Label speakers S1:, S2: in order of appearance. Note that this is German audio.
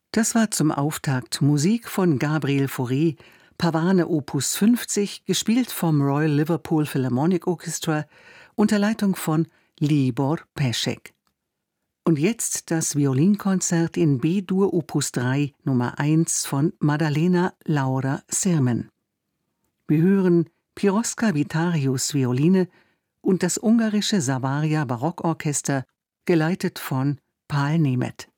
S1: Das war zum Auftakt Musik von Gabriel Fauré, Pavane Opus 50, gespielt vom Royal Liverpool Philharmonic Orchestra unter Leitung von Libor Peschek. Und jetzt das Violinkonzert in B-Dur Opus 3 Nummer 1 von Maddalena Laura Sirmen. Wir hören Piroska Vitarius Violine und das ungarische Savaria Barockorchester, geleitet von Pál Németh.